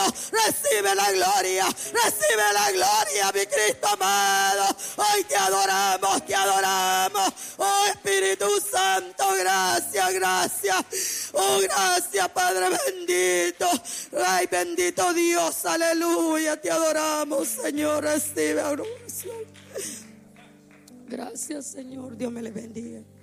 Recibe la gloria, recibe la gloria, mi Cristo amado. Hoy te adoramos, te adoramos. Oh Espíritu Santo, gracias, gracias. Oh, gracias, Padre bendito. Ay, bendito Dios, aleluya. Te adoramos, Señor. Recibe oración. Gracias, Señor. Dios me le bendiga.